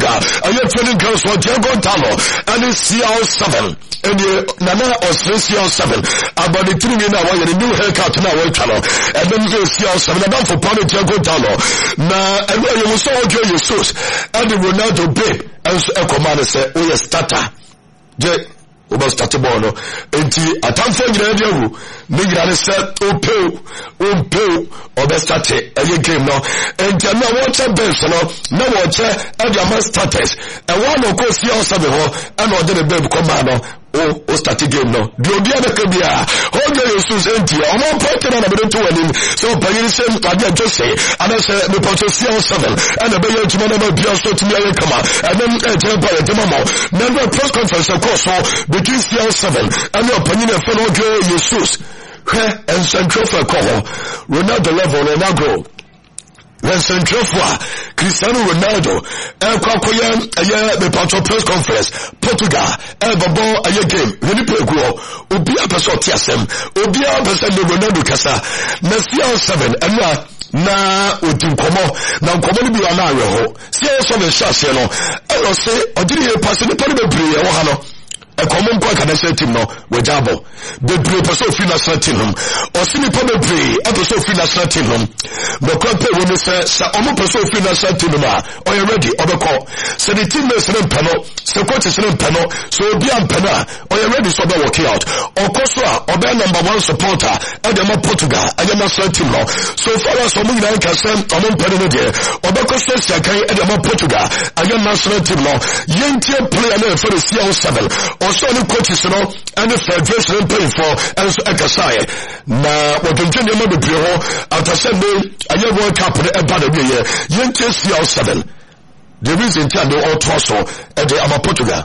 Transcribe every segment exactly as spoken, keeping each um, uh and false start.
Portugal. I have training council Diego Talo and it's C R seven. And Nana or C R seven. About the three in our new haircut now channel. And then you C R seven and for Pano Diego Talo. Now and when you saw your source and the Ronaldo babe and a commander said, oh yes, starter. J Oba start ball no enti atamfo nyina dia hu ne nyina ne se opeu opeu oba start e game no enti na watch bench no na watch e dia man starters e one no go see us be ho e na ode the babe come no o o start game no di obi adaka bia ho ge Jesus enti o mo point na na be to wani so panyini se ade Jose ana se me point C R seven and be you tuma na ba bia so tumi aye kama and then e je ba e demo mo na press conference of course so between C R seven and your opinion of fellow girl Jesus and central for call Ronaldo level and now grow when central for Cristiano Ronaldo and Kwakoya a part press conference Portugal and Babo a game really play grow Ubia person T S M Ubia person Ronaldo Casa na C R seven and now na otin komo na komo ni bi wa na awe ho C R seven shase no e lo se odiri he pass ni pori bebre e wo ha no a common quack and a setting no with jabo. The blue person feel a certain him or see me probably pray episode feel a certain him. The company when they say almost person feel a certain him or you ready or the call. So the team is in panel, so coach is in panel, so be on panel or you ready so they work out. Or Koswa or their number one supporter and them of Portugal and them of certain law. So far as some of them can send a one panel there or the Koswa Sakai and them of Portugal and them national team law. Young team play and for the C R seven. Also the coaches you know and the federation paying for and so Ekasai na what can you remember after Sunday a year World Cup about a year young C R seven the reason they all toss at the Ama Portugal.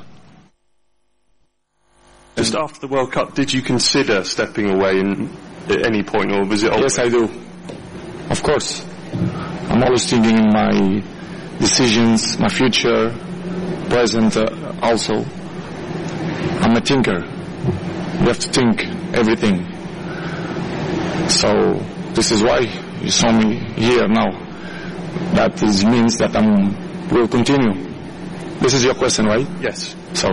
Just after the World Cup, did you consider stepping away in, at any point, or was it? Yes, I do. Of course, I'm always thinking in my decisions, my future, present uh, also. I'm a thinker. You have to think everything. So this is why you saw me here now. That is, means that I will continue. This is your question, right? Yes. So.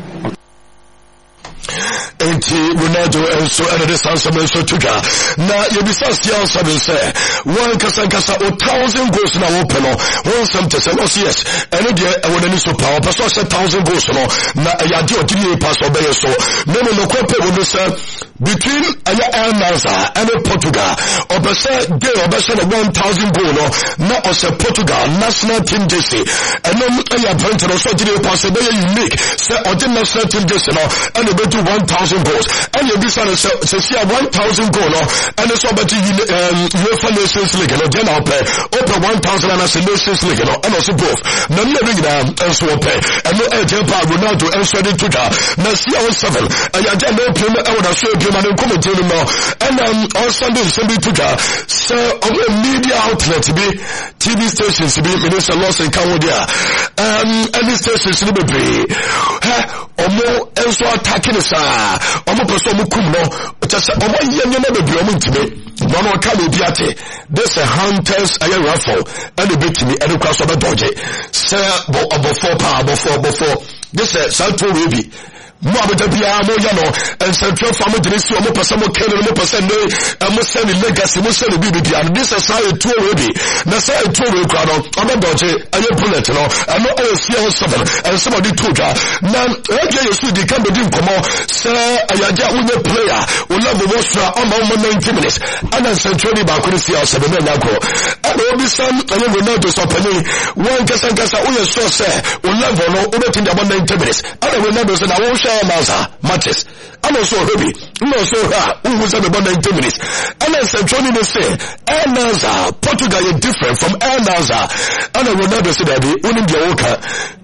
Enti Ronaldo and so and this answer so tuga na yebisa C R seven say one kasa kasa o thousand goals na open no one something say no yes and there e won any so power person say thousand goals no na ya di odiri pass obey so no no no kwape won say between aya El Nassr and Portugal obese dey obese one thousand goal no na o say Portugal national team jersey and no aya point no so diri pass obey unique say o the national team jersey no and e do one thousand goals and you bisa say say one thousand goal no and so but um UEFA Nations League no then up open one thousand and as Nations League no and also both na me bring na and so pay and no e pa Ronaldo and so dey tuga na C R seven aya ja no play e would so play man come tell no and um on Sunday Sunday tuga so on media outlet be T V stations be Minister Lawson Kawodia um and the stations be be ha omo and so attacking sa omo person mu kum no just omo yeye na bebi omo ntime no no ka be biate this a hunters aye raffle and the betimi and kwa so be doje say bo obofo pa obofo obofo this a salto we be mo abota bia mo ya no and central farm dirisi omo person mo kele mo person no mo send legacy mo send bi bia this a say two we be na say two we kwa no omo doje aye bullet no and no aye C R seven and somebody told ya na okay you see the can be din komo say ayaja we player we love the most on ninety minutes and then central ba ko C R seven na go and obi san aye Ronaldo so pani one kasa kasa we so say we love no we think about ninety minutes and Ronaldo say na we Maza matches. I'm also happy. I'm also happy. Who was about ninety minutes? And then Centroni they say, El Nassr, Portugal is different from El Nassr. And then Ronaldo said that we only be okay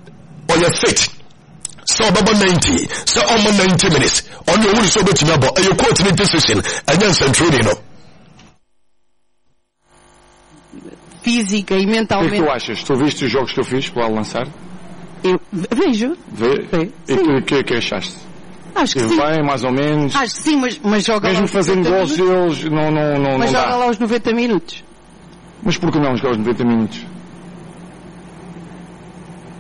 or your fit. So about ninety, so almost ninety minutes. On your own so bet about a quote decision against Centroni, no. Física e mentalmente. O que tu achas? Tu viste os jogos que eu fiz para o lançar? Eu vejo. Vê? Sim. E o que, que achaste? Acho que sim. Bem, mais ou menos. Acho que sim, mas, mas joga mesmo lá os fazendo gols eles não, não, não, mas não joga dá. lá os noventa minutos. Mas por que não jogar os noventa minutos?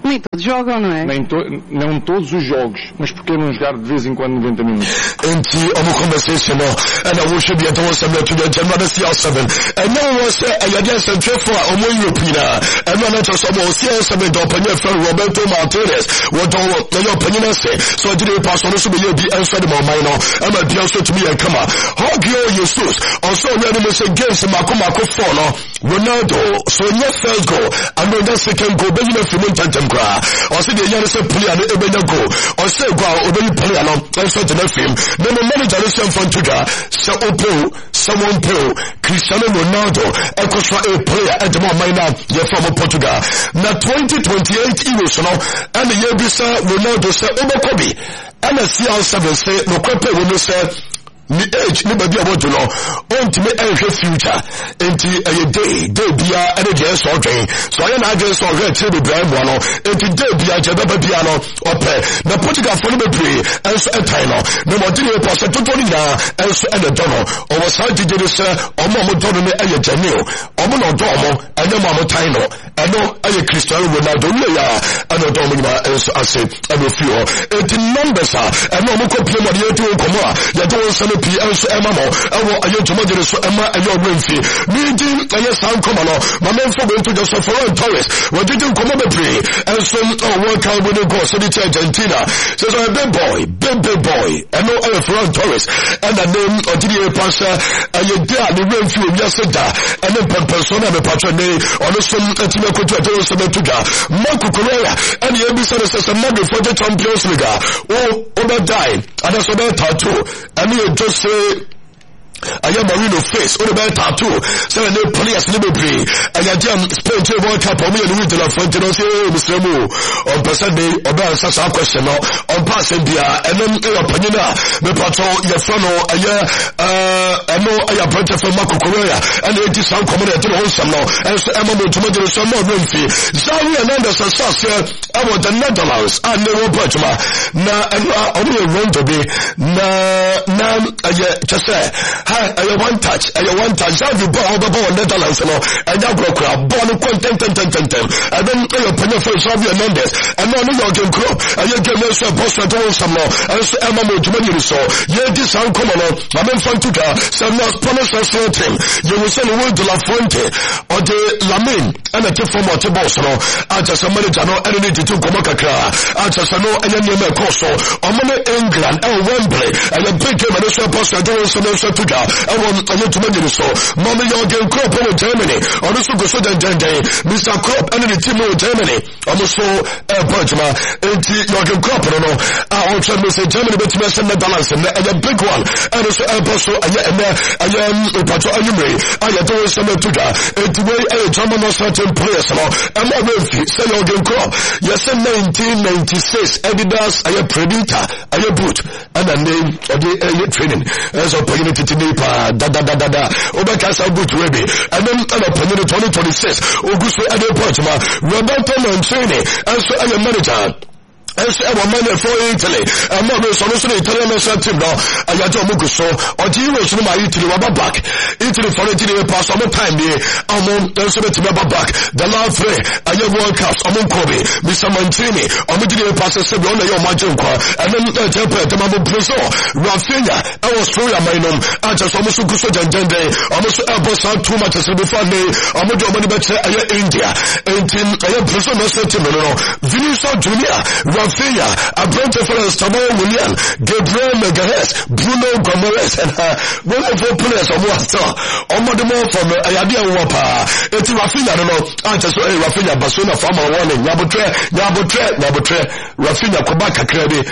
Nem todos jogam, não é? Nem to, não todos os jogos, mas porque não jogar de vez em quando noventa minutos? Enti omo conversation no and I wish be at one seven to the general C R seven and no one say I just sent for omo European and no to some C R seven to open for Roberto Martinez what do your opinion say so did you pass on so be be answer the mind no am a be also to me and come how you Jesus also really me say games makoma ko for no Ronaldo so your first goal and then the second goal be you from tantem kra or say the year say player no e be go or say go obey player no so the film then the manager is from Tuga so opo someone pro Cristiano Ronaldo ekoswa a player at the moment now you from Portugal na twenty twenty-eight Euros no and the year bisa Ronaldo say obokobi and the C R seven say no kwape we say ni age ni baby about no on to me a future enti a day day bia and the so dwen so I na dey so get to be brand one enti day bia je baba bia no ope na Portugal for me pray and so a time no no more dey pass to twenty na and so and the dono o was how did you say o mo mo dono me aye janio o mo no do mo and mo mo time no and no aye Cristiano Ronaldo we ya and do mo ma so ase and o few enti numbers and no mo ko pie mo dey do komo a ya do so P S Emma mo ewo ayo tomodere so Emma ayo gwenfi meeting ayo sound come no my men for going to the Ferran Torres we didn't come be pray and so oh work out with the go so the Argentina says a big boy big big boy and no ayo Ferran Torres and the name of the pastor ayo there the gwenfi we just said that and then persona be patron ne on so team ko to to so to ga Marco Correa and the A B C says a man for the Champions League oh over die and so that tattoo and you just say I am Marino face, all about tattoo. So I know police never play. I got jam Spain to World Cup on me and we to the front and say, Mister Mo, on Sunday, about such a question on passing beer, and then a panina, the patrol, your friend, a year, uh, I know I have printed from Marco Correa, and it is some common to also now, and so I'm able to make it some more room fee. Zari and Anderson Sassia, I want the Netherlands, and they will purchase now, and I only want to be now, now, just say, I one touch, I one touch. How you bought over the Netherlands, no? And that broke up. Born content, ten, ten, ten, ten. And then you open your face, Xavier Mendes. And now you can crop. And you can make sure boss at all some more. And so Emma Mojumani so. Yeah, this sound come on. I'm in front to her. So now promise us something. You will send a word to La Fuente or the Lamin and a tip from what you boss, no? I just a manager, no, and need to do Komaka. I just know and then you make also. I'm in England, and Wembley. And a big game and a boss at all some also to her. I want to make so. Mommy, you're getting crop over Germany. I'm also go so then Mister Crop and the team of Germany. I'm also a Bergma. And you're getting crop, I don't know. I want to say Germany, but you must balance and a big one. And also a person, I am a patron, I am I adore some to that. And the way a German or certain players, I'm not ready. Say you're getting crop. Yes, in nineteen ninety-six, Adidas, I am Predator, I am Boot, and the name of the training as a opportunity to da da da da da Obaka sa good ready and then an opinion twenty twenty-six Augusto Adepochma Roberto Mancini and so I am manager and so I am manager for Italy and more so no Italian national team now I got to Muguso or do you wish my Italy were back Italy for Italy pass on the time there I'm on so to be back the last three I have World Cups I'm on Kobe Mister Mancini I'm Italy pass a seven on your margin and then the temper the Mambo Preso Rafinha I was through my name I just almost go so jende almost elbows out too much as before me I'm going to better India and team I have Preso no team no Vinicius Junior Rafinha a branch of Samuel William Gabriel Magalhaes Bruno Gomes and uh, one of our players on what on the more from Ayadia Wapa it's Rafinha no I just say Rafinha Basuna farmer warning Yabutre Yabutre Yabutre Rafinha Kobaka Kredi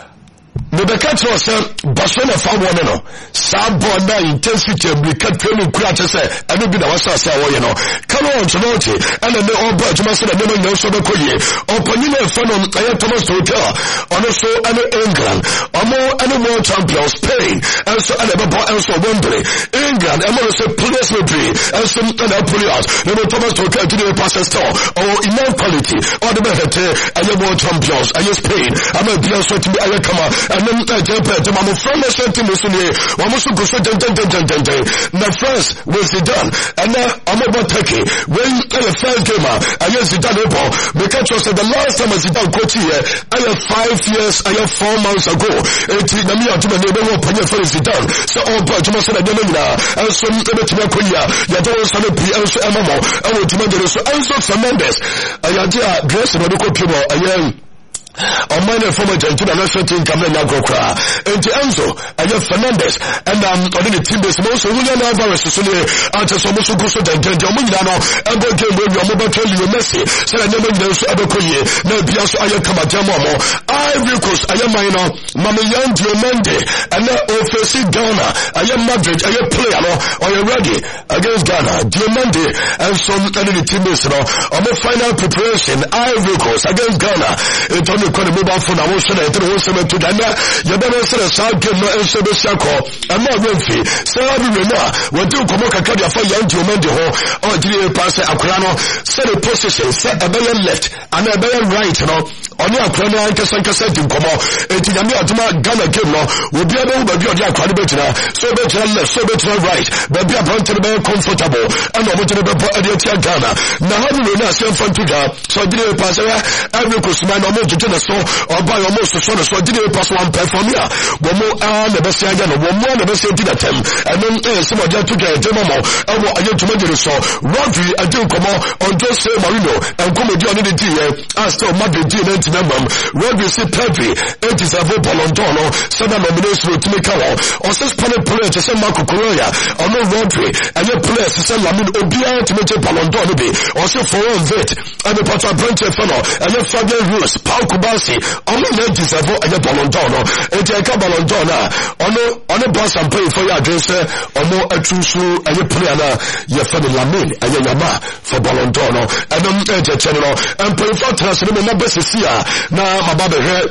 Rebecca was Basona found one no Sabona intensity Rebecca training crash say I don't be the was say you know come on Chinochi and then all but you must have never know so ko ye or Panina fun on Thomas Hotel on also and England or more and more champions Spain and so and also Wembley England and more say players will be and some other players no Thomas Hotel to the pass store or enough quality or the better and more champions and Spain I'm a be so to be I come and then I jump at my friend was sent to me, almost to go so the first was the done, and now I'm about Turkey. When I first came out, I used to done because was the last time I sit down coach here, I have five years, I have four months ago. It's the me out to my neighbor when your friends sit down. So all but you must have done and so to my Korea, you don't want to be also a mama, I want to make it so also Fernandez. I had a dress of the people, I am. On my former Argentina national team Camila Gokra, and the Enzo, I have Fernandez, and um, on the team is most William Alvarez, so after some also go so that Jamino, and go game with your mobile tell you Messi, so I never know so ever Koye, no Biaso I come at Jamamo, I recall I am minor, Mamiyan Diomande, and now Office Ghana, I am Madrid, I am player, or you're ready against Ghana, Diomande, and some other team is on the final preparation, I recall against Ghana, it only kwana mobile phone I want to enter one seven to Dana you better say the side game no enso be shako I'm not going to say we know what do come ka dia for yan Diomande ho o jiri pass akura no say the position say a better left and a better right no oni akura no anka sanka say di komo enti nyame atuma Ghana game no obi aba ba bi odi akura be tira so be tira left so be tira right ba bi abon tira be comfortable and omo tira be po edi tia Ghana na ha no na say fantuga so jiri pass every kusman omo tira so or by almost so so did it pass one perform here one more and the best again one more the best did at him and then uh, some of them took a demo and what I get to make it so Rodri I do come on Jose Marino and come with you on the D as to Madrid D ninety number Rodri say Pedri it is a vote Ballon d'Or seven nominations to make out or six player player to say Marco Correa or no Rodri and your players to say Lamine Obia to make a Ballon d'Or also for one vet and the part of Brent fellow and your Fabian Ruiz Paul Kubasi only let deserve a Ballon d'Or no and take a Ballon d'Or na ono ono boss and pay for your address or more a true shoe and your player na your family Lamine and your yama for Ballon d'Or no and um uh, channel and pay for transfer no number sia na mababe here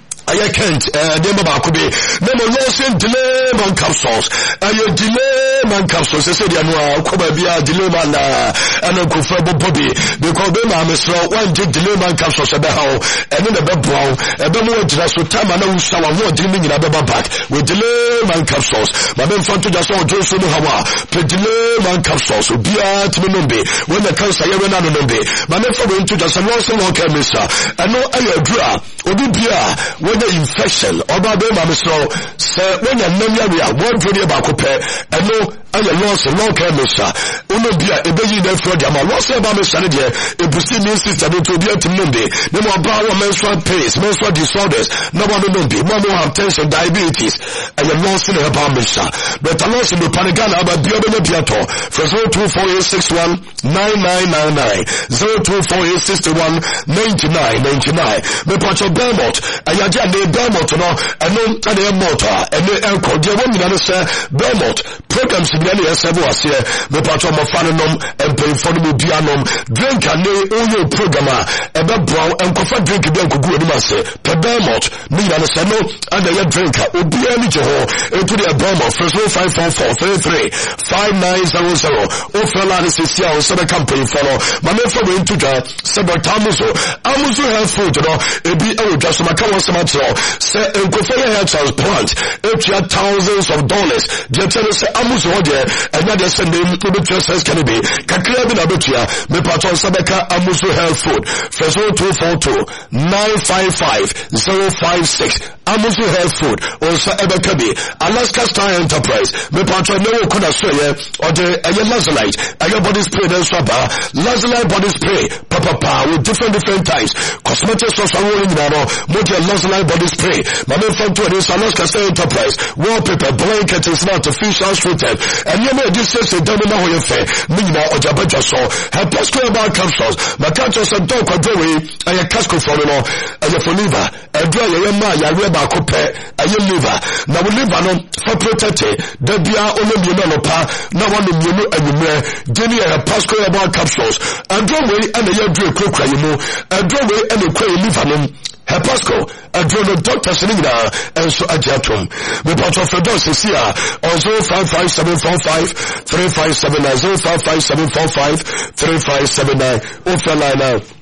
I can't, uh, name about Kubi. Name of Lawson, delay man capsules. And you delay man capsules. I said, you know, Kuba be a delay man, and a comfortable body. Because they are Mister One Jig delay man capsules at the house, and then the bed brown, and then we just with time and no shower, more dreaming in a baba back. With delay man capsules. My men front to the song, Johnson Hawa. Play delay man capsules. Be a Timimbe. When the cancer, you're not on the my men for into the Lawson Walker, Mister. And no, I draw. Obi Bia. The infection oba be ma misro say when you know you are one video about cope and no I lost a long time mister uno bia e be yi dem for dem lost about mister dey e busi me sister dey to be at Monday no more power menstrual pains menstrual disorders no one no be more more tension diabetes and you lost in about mister but I lost in the panigana about bia be bia to for zero two four eight six one nine nine nine nine zero two four eight six one nine nine nine nine me patch of Belmont ayaje and the Belmont no and no and the motor and the alcohol the one that say Belmont programs in the seven was here me patch of mafanom and pay for the bianom drink and the oil programmer e be brown and coffee drink be nkugu eni ma say per Belmont me na say no and the drink obi ani je ho into the Belmont for zero five four four three three five nine zero zero o fella ni sisi a o se be campaign follow ma me for we into the sabotamuzo amuzo health food no ebi e wo just maka won some so say nkofo hair transplant it ya thousands of dollars je tell say amuzo ho there and that send them to the process can be kakra bi na betua me patron sabeka amuzo health food for zero two four two nine five five zero five six amuzo health food also ebeka bi Alaska Star Enterprise me patron no kuna so ye or the aye lazulite aye body spray then swaba lazulite body spray papa pa with different different types cosmetics so so rolling now mo the lazulite body spray my main friend to this Alaska Star Enterprise wallpaper blanket is not official treated and you know this is a done na ho ye fe me na ojabajo so help us to about capsules my capsules and talk adwe aye casco for no aye for liver adwe aye ma ya re ba ko pe aye liver na we liver no for protected da bia ono bi no pa na wonu mi no anyumre geni aye pasco about capsules adwe we and aye adwe krokra yi mu adwe we and ekwa liver no Hepasco, a drone doctor Selinda, and so Ajatum. The part of Fedos is here on zero five five seven four five three five seven nine zero five five seven four five three five seven nine. Offer line now.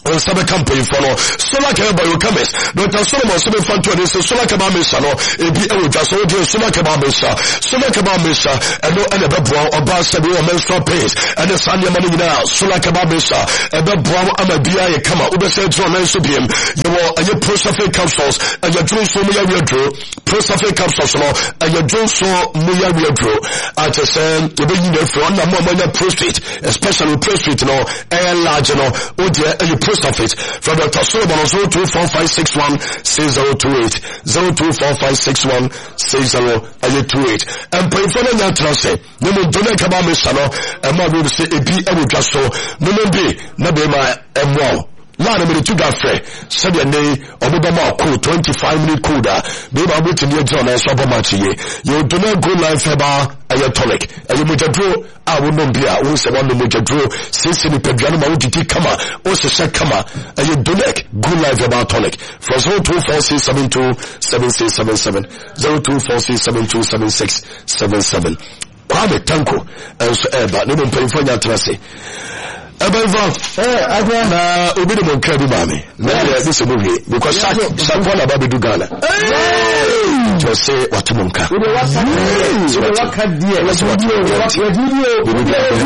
on sabe campaign for no solar keba yo kames Doctor Solomon sabe fanto de solar keba mesa no ebi e wo so de solar keba mesa solar keba mesa e no e be boa oba sabe o menstrual pains and the sunday money na solar keba mesa e be boa amabia ye kama ube se tro na so biem ye wo aye prostate capsules and your drink so mo ya we draw prostate capsules no and your drink so mo ya we draw at the same you be you for na mo mo prostate especially prostate no e large no o de e prostate from Doctor Solomon zero two four five six one six zero two eight zero two four five six one six zero two eight and pay for the trust no mo do na kaba me sano e ma be say ebi e wo dwa so no no be na be ma emwo la na me tu ga fre said the day obobama ko twenty-five minute coda be ba bo tini e na so obama chiye you do not go life eba aye tonic aye mojadro a wo no bia wo se wo no mojadro sisi ni pedwano ma wo titi kama o se se kama aye donek go life eba tonic for zero two four six seven two seven six seven seven zero two four six seven two seven six seven seven Kwame Tanko enso eba ne mo mpanyfo nya trase Abava, eh, Adwana, Obi de Monkabi Mami. Now, this is movie because Sakwana Babi Dugana. Just say what Monka. So, what can dear? Let's what you do. We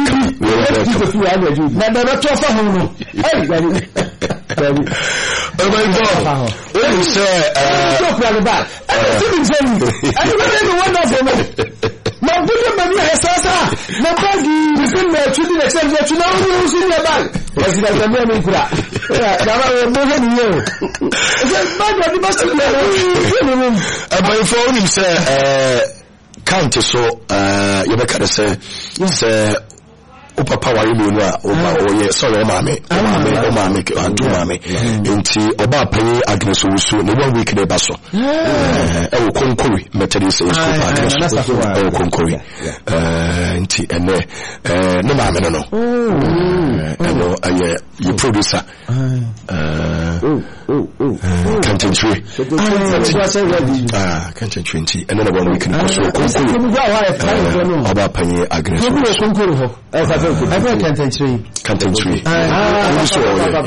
will Oh my God. When you say, uh, talk about that. I don't know my good man has sasa na bagi bisin na chudi na chudi na chudi na usi na bag esi na jamia ni kura na ba mo he ni yo ese bag di basi na abai for him say eh count so eh you make say say o papa wa yemu no a o ba o ye so o ma me o ma me o ma me antu ma me enti oba pani Agnes Owusu ne one week de ba so eh e wo konkori Methodist school Agnes e wo konkori eh enti ene eh ne ma me no no eh no aye you producer eh oh oh oh Canton Tree ah Canton Tree enti ene ne one week ne so konkori oba pani Agnes Owusu I got Canton Tree. Canton Tree. Ah, so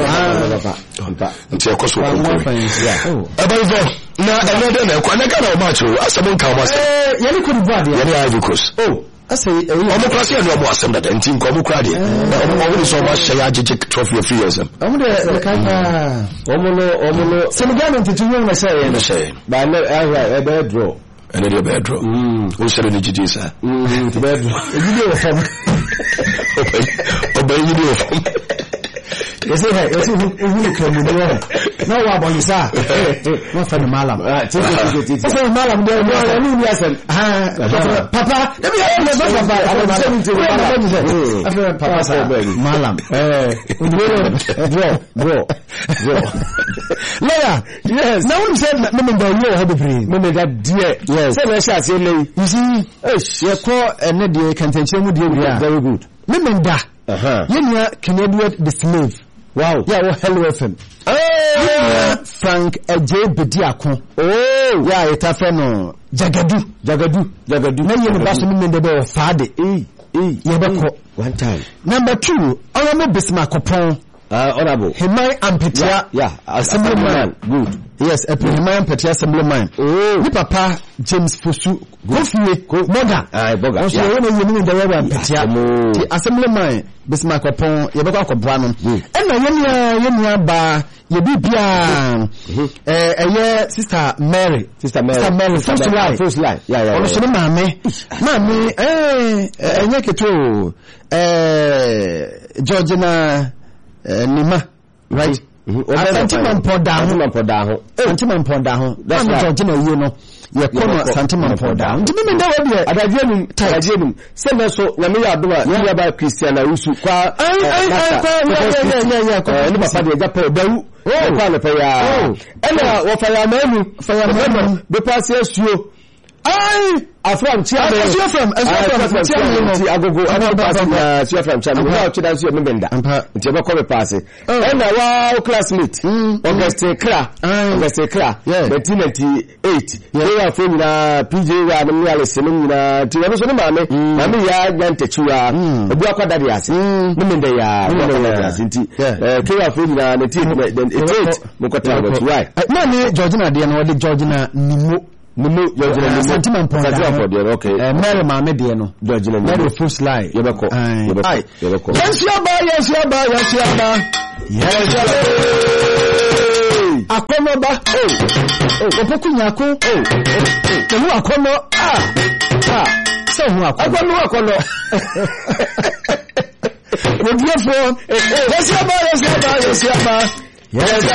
ah, until cost of yeah. About now, another no, I got a match. I said, come on, eh, you could body, any Ivory Coast. Oh, I say, Omocracy and Robo Assembly and Team Comocradi. Only so much Shayajic trophy of years. I'm the kind of Omolo, Omolo, some government to you, I say, and I say, but I bad draw. And a bad draw. Who said any G Gs? Hm, the bad draw. Obey you from. You say, hey, you see who can you know? No, what about you, sir? Not for the malam. It's a malam, there are no lesson. Papa, let me have you, Papa. I was saying to you, Papa, malam. Bro, bro, bro. Leia, yes. Now you said, Mamma, you have a dream. Mamma, that dear, yes. Say, let's say, you see, you call and then you can take some with you. Very good. Remember, uh-huh. You Canadian the slave. Wow. Yeah, well, hello F M. Oh, Frank J. Bediako. Oh, yeah, it's a friend. Jagadu, Jagadu, Jagadu. Now you're the best in the door of Fade. Eh, eh, Yabako. One time. Number two, Honorable Bismarck Opon. Uh, honorable. Himai Ampetia. Yeah, Assemblyman. Good. Yes, a Himai Ampetia Assemblyman. Oh, the Papa James Fosu. Go for it. Go. Boga. Ah, Boga. Also, you know, you mean the way Ampetia. The Assemblyman. Bismarck Opon. Yabako Branham. And I am Yamia Ba. Yabibia. Eh, eh, Sister Mary. Sister Mary. Sister Mary. First line. First line. Yeah, yeah. Also, Mammy. Mammy. Eh, eh, Yaketo. Eh, Georgina. Uh, Nima, right? Santiman Podaho, Podaho, Santiman Podaho. That's what you know, you know. You're calling Santiman Podaho. Do you mean that way? I have you, Tajim. Send us so, Lamia Bua, you about Christiana Usu. I, I, I, yeah, yeah, yeah, yeah. Papa, the Podaho. Oh, Palapaya. Oh, and what I am, Fireman, the pass, yes, you. Ai afram chia be chia from afram chia me agogo ana pass na chia from chia me na chida so me benda nti be ko me pass e na wa classmate August Kra August Kra nineteen ninety-eight we are from na P J wa na ya lesson na ti we so na mame mame ya nyante chiwa obu akwada de ase me benda ya me benda ase nti eh ke wa from na nineteen eighty-eight mo kwata go why na ni Georgina de na wode Georgina nimo Mumu Georgina Mumu sentiment point for the okay eh Mary Mame de no Georgina Mary first lie yebeko yebeko yebeko yes yaba yes yaba yes yaba yes yaba akono ba oh oh opoku nyako oh oh oh akono ah ah so hu akono akono wodiefo yes yaba yes yaba yes yaba yes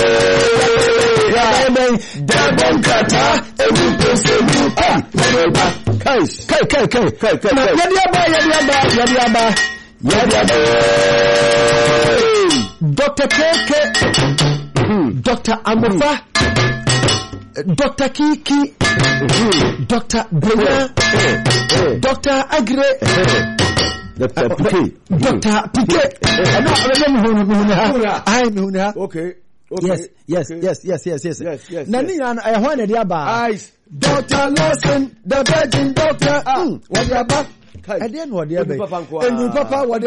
Dabon kata ewu pesemu ah kai kai kai kai kai kai yadi aba yadi aba yadi aba yadi aba Doctor Keke Doctor Amofa Doctor Kiki Doctor Brea Doctor Agre Doctor Piquet Doctor Piquet ano ano ai no okay Okay. Yes, yes, okay. yes, yes, yes, yes, yes, yes. Nani na I want the aba. Doctor Lawson, the virgin doctor. Ah, what the aba? I didn't know the aba. And papa what